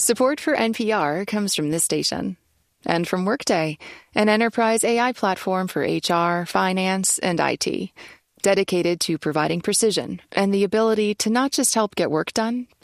Support for NPR comes from this station and from Workday, an enterprise AI platform for HR, finance, and IT, dedicated to providing precision and the ability to not just help get work done,